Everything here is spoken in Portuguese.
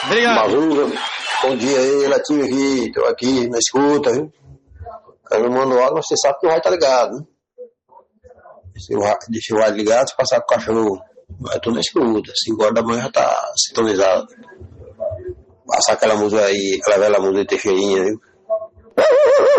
Obrigado. Mazuga. Bom dia aí, Latinho aqui. Tô aqui na escuta, viu? Quando eu mando áudio, você sabe que o rádio tá ligado, né? Deixa o rádio ligado, se passar com o cachorro. Eu tô na escuta. 5 horas da manhã já tá sintonizado. Passar aquela música aí, aquela velha música de Teixeirinha, viu?